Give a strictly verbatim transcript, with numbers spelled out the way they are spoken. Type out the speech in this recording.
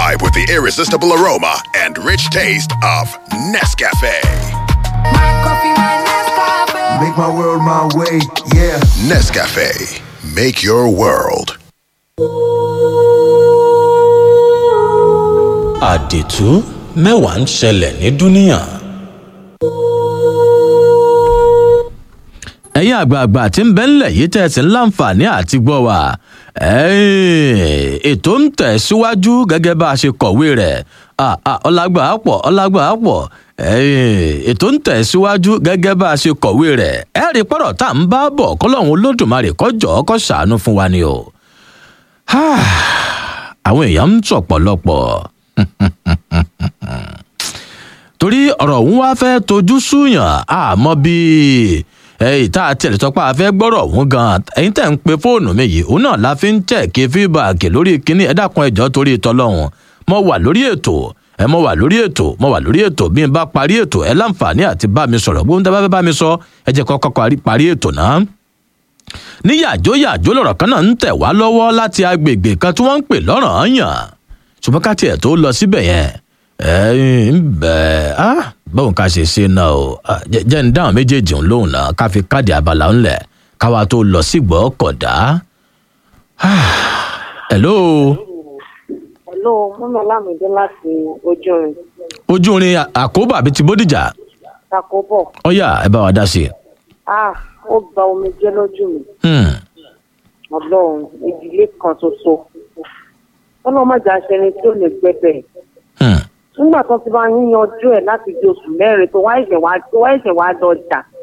vibe with the irresistible aroma and rich taste of Nescafe. My coffee, my Nescafe. Make my world my way, yeah. Nescafe, make your world. Àdìtú mẹ́wàá ń ṣẹlẹ̀ ní dúníyàn. Ẹ̀yin àgbààgbà tí ń bẹ ńlẹ̀ yìí tẹ̀sí láǹfààní àti gbọ́ wa. Ètò ń tẹ̀ síwájú gẹ́gẹ́ bá a ṣe kọ̀wé rẹ̀. Ọlágbà á pọ̀, ọlágbà á pọ̀. Ètò ń tẹ̀ síwájú gẹ́gẹ́ bá a ṣe kọ̀wé rẹ̀. Ẹ rí pọ̀rọ̀ tá à ń bá bọ̀ kọ́lọ́hún Olódùmarè kó jọ̀ọ́ kó ṣàánú fún wa ni o. Àwọn èèyàn ń sọ̀pọ̀lọpọ̀. Torí ọ̀rọ̀ òun wá fẹ́ tojú súyàn àmọ́ bíi ẹ̀yìn tá a tẹ̀lé tọ́pá a fẹ́ gbọ́rọ̀ òun gan-an ẹ̀yin tẹ̀ ń pe fóònù mi yìí òun náà la fi ń tẹ̀kí fíbàkì lórí kínní ẹ dákun ẹjọ́ torí ìtọ́lọ́hún mo wà lórí ètò ẹ mo wà lórí ètò mo wà lórí ètò bí n bá parí ètò ẹ láǹfààní àti bá mi sọ̀rọ̀ gbóhùn tẹ́ bá fẹ́ bá mi sọ ẹ jẹ́ kọ́kọ́ parí ètò náà. ní yàjó yàjó lọ̀rọ̀ kan náà ń tẹ̀ wá lọ́wọ́ láti agbègbè kan tí wọ́n ń pè lọ́ranyàn ṣùgbọ́n ká tiẹ̀ tó lọ síbẹ̀ yẹn ẹ ń bẹ̀ á báwo ká ṣe ṣe náà o jẹ́ ń dáhùn méjèèjì ń lóhùn náà ká fi káàdì abala ńlẹ̀ káwa tó lọ sígbọ́ kọ̀dá. hello. hello mọ́mọ́ lámìdé láti ojúrin. ojúrin àkóbọ̀ àbí ti bódìjà. àkóbọ̀. ọ̀yà ẹ bá wa dá sí i. ah ó gba omi jẹ́ lójú mi. ọlọ́run ìdílé kan ṣoṣo ọlọ́run má jà ṣẹni tí ó lè gbẹ́bẹ̀. nígbà tó ti bá yín yanjú ẹ̀ láti di oṣù mẹ́rin tó wá ẹ̀ṣẹ̀ wá tó wá ẹ̀ṣẹ̀ wá dọjà